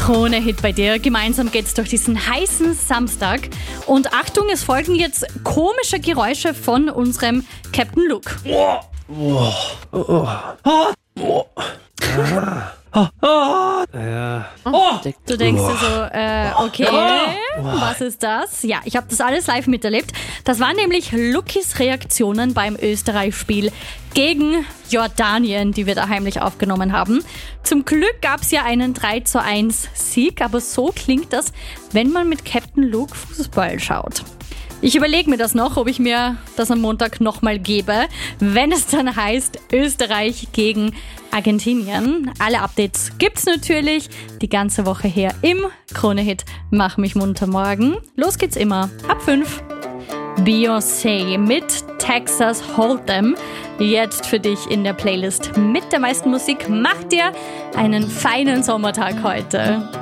Krone-Hit bei dir. Gemeinsam geht's durch diesen heißen Samstag. Und Achtung, es folgen jetzt komische Geräusche von unserem Captain Luke. Du denkst dir so, okay, was ist das? Ja, ich habe das alles live miterlebt. Das waren nämlich Lukis Reaktionen beim Österreich-Spiel gegen Jordanien, die wir da heimlich aufgenommen haben. Zum Glück gab es ja einen 3:1 Sieg, aber so klingt das, wenn man mit Captain Luke Fußball schaut. Ich überlege mir das noch, ob ich mir das am Montag nochmal gebe, wenn es dann heißt Österreich gegen Argentinien. Alle Updates gibt's natürlich die ganze Woche her im Krone-Hit Mach mich munter morgen. Los geht's immer ab 5. Beyoncé mit Texas Hold'em. Jetzt für dich in der Playlist mit der meisten Musik. Mach dir einen feinen Sommertag heute.